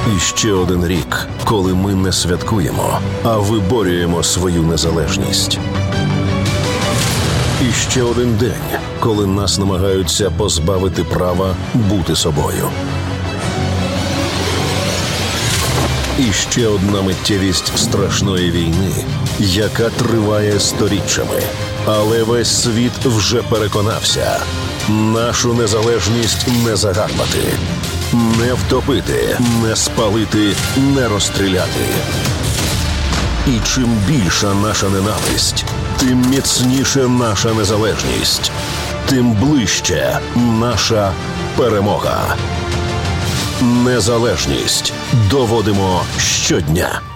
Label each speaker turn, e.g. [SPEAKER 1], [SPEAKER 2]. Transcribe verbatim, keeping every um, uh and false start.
[SPEAKER 1] І ще один рік, коли ми не святкуємо, а виборюємо свою незалежність. І ще один день, коли нас намагаються позбавити права бути собою. І ще одна миттєвість страшної війни, яка триває сторіччями. Але весь світ вже переконався – нашу незалежність не загарбати, не втопити, не спалити, не розстріляти. І чим більша наша ненависть, тим міцніше наша незалежність, тим ближче наша перемога. Незалежність доводимо щодня.